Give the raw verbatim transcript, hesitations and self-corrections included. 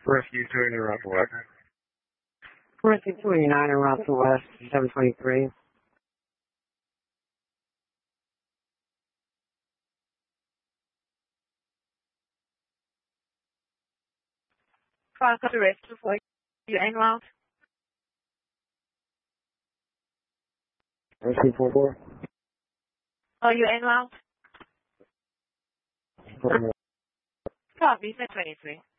Rescue two eighty Route West. Rescue two eighty-nine in Route West, seven twenty-three. Five to rescue for you en route. Rescue four four. Are you en route? Copy, twenty-three.